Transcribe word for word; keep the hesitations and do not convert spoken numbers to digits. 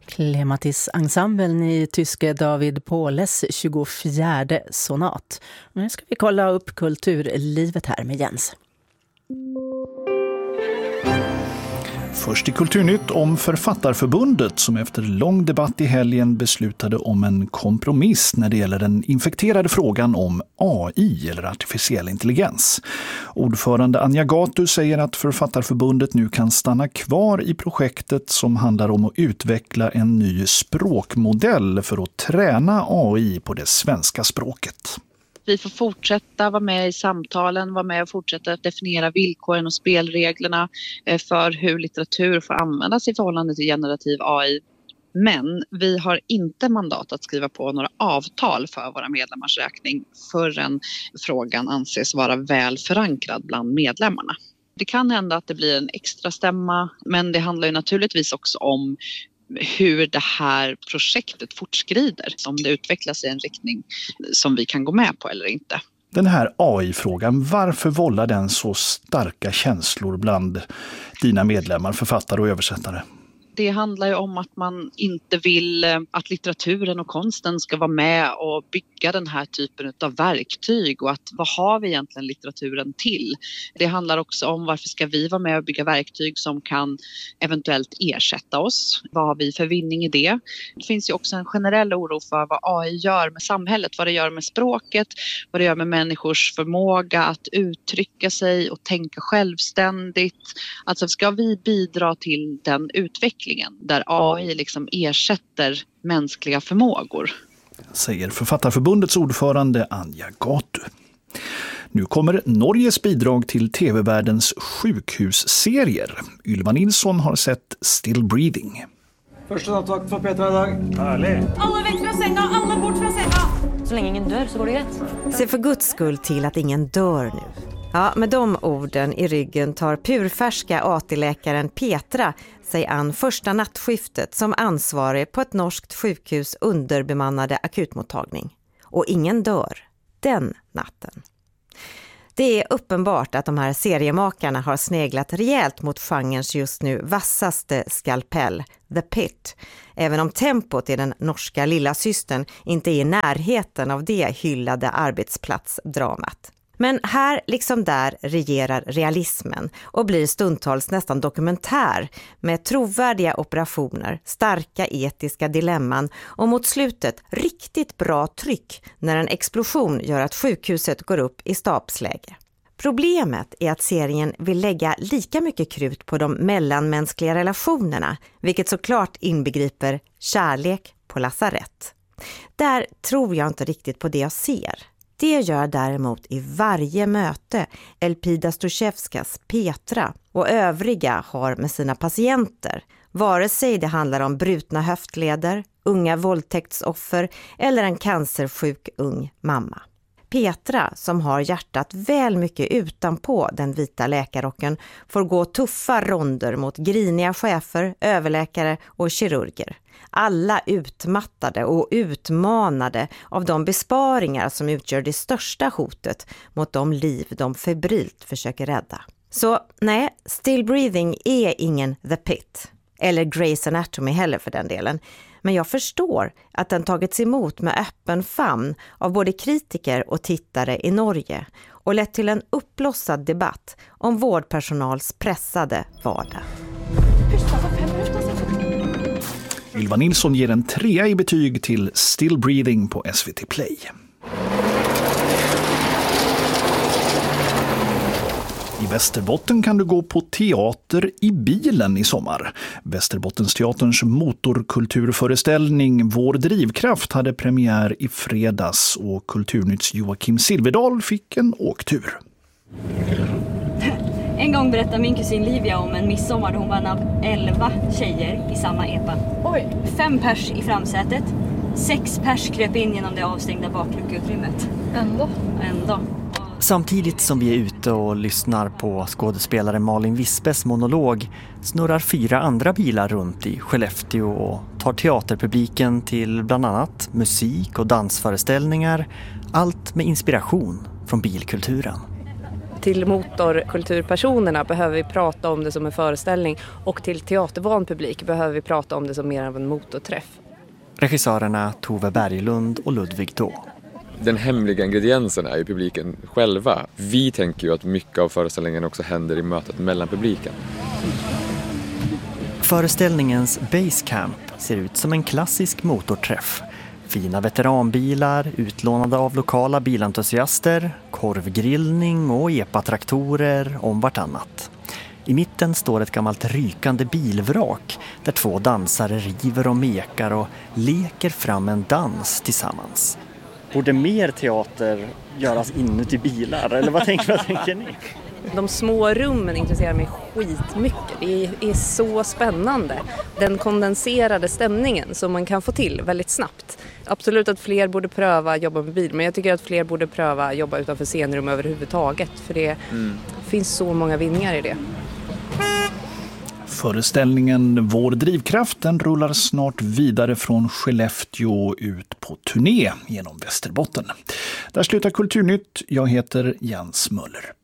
Clematis-ensemblen i tyske David Pohles tjugofjärde sonat. Nu ska vi kolla upp kulturlivet här med Jens. Först i Kulturnytt om Författarförbundet som efter lång debatt i helgen beslutade om en kompromiss när det gäller den infekterade frågan om A I eller artificiell intelligens. Ordförande Anja Gatu säger att Författarförbundet nu kan stanna kvar i projektet som handlar om att utveckla en ny språkmodell för att träna A I på det svenska språket. Vi får fortsätta vara med i samtalen, vara med och fortsätta att definiera villkoren och spelreglerna för hur litteratur får användas i förhållande till generativ A I. Men vi har inte mandat att skriva på några avtal för våra medlemmars räkning förrän frågan anses vara väl förankrad bland medlemmarna. Det kan hända att det blir en extra stämma, men det handlar ju naturligtvis också om hur det här projektet fortskrider, om det utvecklas i en riktning som vi kan gå med på eller inte. Den här A I-frågan, varför vållar den så starka känslor bland dina medlemmar, författare och översättare? Det handlar ju om att man inte vill att litteraturen och konsten ska vara med och bygga den här typen av verktyg, och att vad har vi egentligen litteraturen till? Det handlar också om varför ska vi vara med och bygga verktyg som kan eventuellt ersätta oss? Vad har vi för vinning i det? Det finns ju också en generell oro för vad A I gör med samhället, vad det gör med språket, vad det gör med människors förmåga att uttrycka sig och tänka självständigt. Alltså ska vi bidra till den utvecklingen där A I liksom ersätter mänskliga förmågor? Säger Författarförbundets ordförande Anja Gatu. Nu kommer Norges bidrag till tv-världens sjukhusserier. Ylva Nilsson har sett Still Breathing. Första nattvakt för Petra idag. Härligt. Alla väck från sänga, alla bort från sänga. Så länge ingen dör så går det rätt. Se för Guds skull till att ingen dör nu. Ja, med de orden i ryggen tar purfärska A T-läkaren Petra sig an första nattskiftet som ansvarig på ett norskt sjukhus underbemannade akutmottagning. Och ingen dör den natten. Det är uppenbart att de här seriemakarna har sneglat rejält mot genrens just nu vassaste skalpell, The Pit. Även om tempot i den norska lilla systern inte är i närheten av det hyllade arbetsplatsdramat. Men här liksom där regerar realismen och blir stundtals nästan dokumentär med trovärdiga operationer, starka etiska dilemman och mot slutet riktigt bra tryck när en explosion gör att sjukhuset går upp i stabsläge. Problemet är att serien vill lägga lika mycket krut på de mellanmänskliga relationerna, vilket såklart inbegriper kärlek på lasarett. Där tror jag inte riktigt på det jag ser. Det gör däremot i varje möte Elpida Stojevskas Petra och övriga har med sina patienter, vare sig det handlar om brutna höftleder, unga våldtäktsoffer eller en cancersjuk ung mamma. Petra, som har hjärtat väl mycket utanpå den vita läkarrocken, får gå tuffa ronder mot griniga chefer, överläkare och kirurger. Alla utmattade och utmanade av de besparingar som utgör det största hotet mot de liv de febrilt försöker rädda. Så nej, Still Breathing är ingen The Pit. Eller Grey's Anatomy heller för den delen. Men jag förstår att den tagits emot med öppen famn av både kritiker och tittare i Norge och lett till en uppblossad debatt om vårdpersonals pressade vardag. Ylva Nilsson ger en trea i betyg till Still Breathing på S V T Play. I Västerbotten kan du gå på teater i bilen i sommar. Västerbottensteaterns motorkulturföreställning Vår drivkraft hade premiär i fredags och Kulturnytts Joakim Silverdal fick en åktur. En gång berättade min kusin Livia om en midsommar då hon var en av elva tjejer i samma epa. Oj. Fem pers i framsätet. Sex pers kröp in genom det avstängda bakluckeutrymmet. Ändå. Ändå. Samtidigt som vi är ute och lyssnar på skådespelare Malin Wispes monolog snurrar fyra andra bilar runt i Skellefteå och tar teaterpubliken till bland annat musik- och dansföreställningar. Allt med inspiration från bilkulturen. Till motorkulturpersonerna behöver vi prata om det som en föreställning och till teatervan publik behöver vi prata om det som mer av en motorträff. Regissörerna Tove Berglund och Ludvig Då. Den hemliga ingrediensen är ju publiken själva. Vi tänker ju att mycket av föreställningen också händer i mötet mellan publiken. Föreställningens Basecamp ser ut som en klassisk motorträff. Fina veteranbilar, utlånade av lokala bilentusiaster, korvgrillning och epatraktorer om vartannat. I mitten står ett gammalt rykande bilvrak där två dansare river och mekar och leker fram en dans tillsammans. Borde mer teater göras inuti bilar? Eller vad tänker, vad tänker ni? De små rummen intresserar mig skitmycket. Det är, är så spännande. Den kondenserade stämningen som man kan få till väldigt snabbt. Absolut att fler borde pröva jobba med bil, men jag tycker att fler borde pröva jobba utanför scenrum överhuvudtaget. För det mm. finns så många vinningar i det. Föreställningen Vår drivkraft den rullar snart vidare från Skellefteå ut på turné genom Västerbotten. Där slutar Kulturnytt. Jag heter Jens Möller.